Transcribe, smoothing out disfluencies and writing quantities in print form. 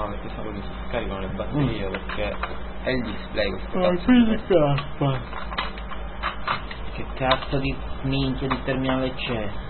No, perché sono quelli che si scaricano le batterie, perché è il display questo cazzo. Che cazzo di minchia di terminale c'è?